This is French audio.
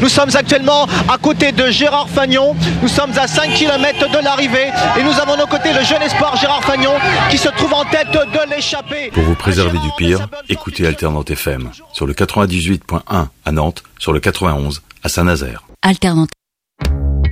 Nous sommes actuellement à côté de Gérard Fagnon. Nous sommes à 5 km de l'arrivée et nous avons de nos côtés le jeune espoir Gérard Fagnon qui se trouve en tête de l'échappée. Pour vous préserver du pire, écoutez Alternante FM sur le 98.1 à Nantes, sur le 91 à Saint-Nazaire. Alternante.